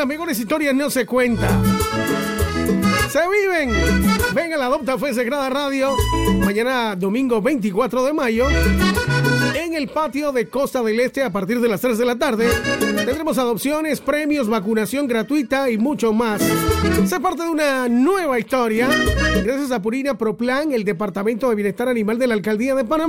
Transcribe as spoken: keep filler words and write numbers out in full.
las mejores historias no se cuentan, se viven. Venga, la Adopta Fe Sagrada Radio. Mañana, domingo veinticuatro de mayo, en el patio de Costa del Este, a partir de las tres de la tarde, tendremos adopciones, premios, vacunación gratuita y mucho más. Se parte de una nueva historia gracias a Purina Proplan, el Departamento de Bienestar Animal de la Alcaldía de Panamá.